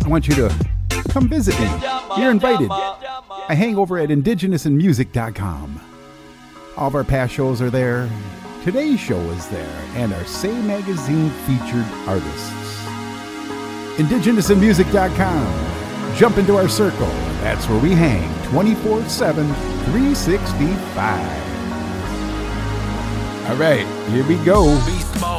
I want you to come visit me. You're invited. I hang over at indigenousinmusic.com. All of our past shows are there. Today's show is there, and our Say Magazine featured artists. indigenousinmusic.com. Jump into our circle. That's where we hang 24/7, 365. All right, here we go.